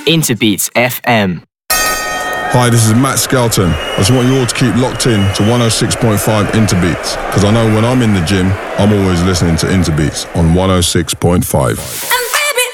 Interbeats FM. Hi, this is Matt Skelton. I just want you all to keep locked in to 106.5 Interbeats, because I know when I'm in the gym, I'm always listening to Interbeats on 106.5.